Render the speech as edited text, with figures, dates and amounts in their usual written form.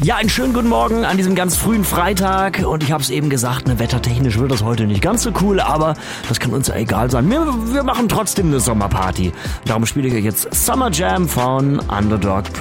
Ja, einen schönen guten Morgen an diesem ganz frühen Freitag. Und ich habe es eben gesagt, ne, wettertechnisch wird das heute nicht ganz so cool, aber das kann uns ja egal sein. Wir machen trotzdem eine Sommerparty. Darum spiele ich euch jetzt Summer Jam von Underdog